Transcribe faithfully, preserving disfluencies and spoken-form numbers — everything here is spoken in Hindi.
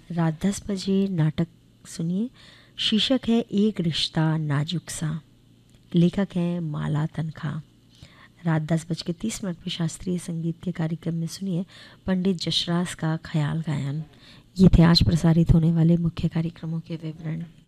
रात दस बजे नाटक सुनिए। शीर्षक है एक रिश्ता नाजुक सा। लेखक हैं माला तनखा। रात दस बज के तीस मिनट पर शास्त्रीय संगीत के कार्यक्रम में सुनिए पंडित जसराज का ख्याल गायन। ये थे आज प्रसारित होने वाले मुख्य कार्यक्रमों के विवरण।